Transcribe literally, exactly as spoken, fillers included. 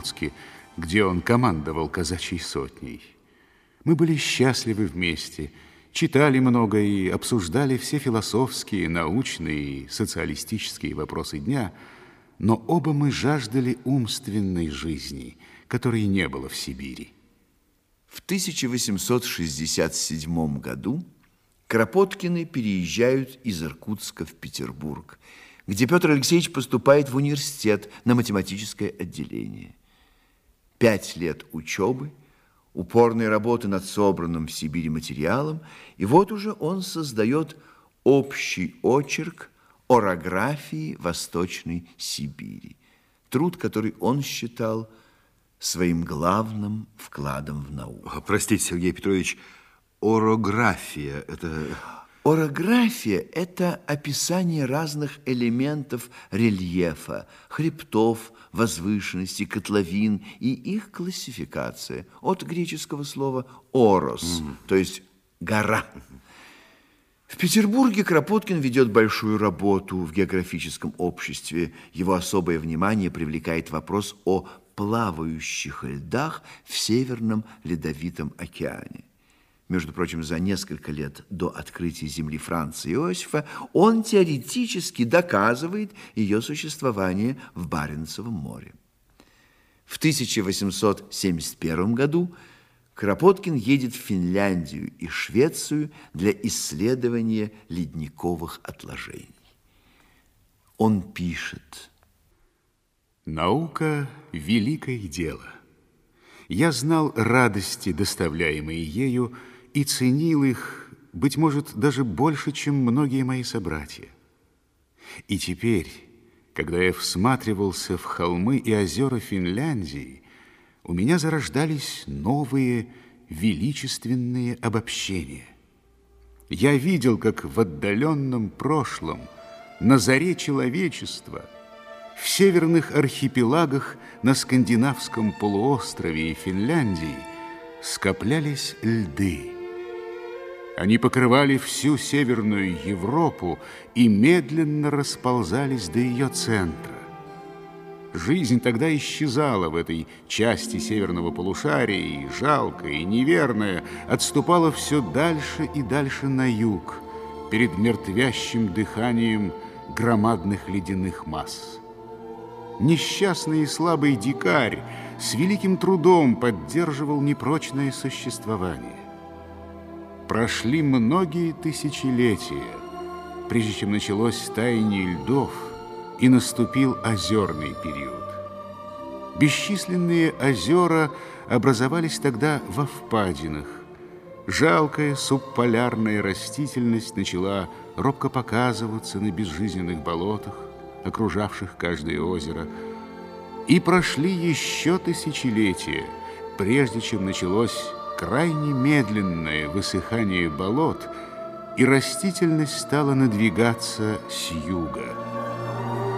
Иркутске, где он командовал казачьей сотней. Мы были счастливы вместе, читали много и обсуждали все философские, научные и социалистические вопросы дня, но оба мы жаждали умственной жизни, которой не было в Сибири. В тысяча восемьсот шестьдесят седьмом году Кропоткины переезжают из Иркутска в Петербург, где Петр Алексеевич поступает в университет на математическое отделение. Пять лет учебы, упорной работы над собранным в Сибири материалом, и вот уже он создает общий очерк орографии Восточной Сибири, труд, который он считал своим главным вкладом в науку. Простите, Сергей Петрович, орография – это… Орография – это описание разных элементов рельефа, хребтов, возвышенностей, котловин и их классификация от греческого слова «орос», mm. то есть «гора». В Петербурге Кропоткин ведет большую работу в географическом обществе. Его особое внимание привлекает вопрос о плавающих льдах в Северном Ледовитом океане. Между прочим, за несколько лет до открытия земли Франца Иосифа он теоретически доказывает ее существование в Баренцевом море. В тысяча восемьсот семьдесят первом году Кропоткин едет в Финляндию и Швецию для исследования ледниковых отложений. Он пишет: «Наука – великое дело. Я знал радости, доставляемые ею, и ценил их, быть может, даже больше, чем многие мои собратья. И теперь, когда я всматривался в холмы и озера Финляндии, у меня зарождались новые величественные обобщения. Я видел, как в отдаленном прошлом, на заре человечества, в северных архипелагах на скандинавском полуострове и Финляндии скоплялись льды. Они покрывали всю Северную Европу и медленно расползались до ее центра. Жизнь тогда исчезала в этой части северного полушария, и жалкая, и неверная отступала все дальше и дальше на юг, перед мертвящим дыханием громадных ледяных масс. Несчастный и слабый дикарь с великим трудом поддерживал непрочное существование. Прошли многие тысячелетия, прежде чем началось таяние льдов и наступил озерный период. Бесчисленные озера образовались тогда во впадинах. Жалкая субполярная растительность начала робко показываться на безжизненных болотах, окружавших каждое озеро. И прошли еще тысячелетия, прежде чем началось крайне медленное высыхание болот, и растительность стала надвигаться с юга.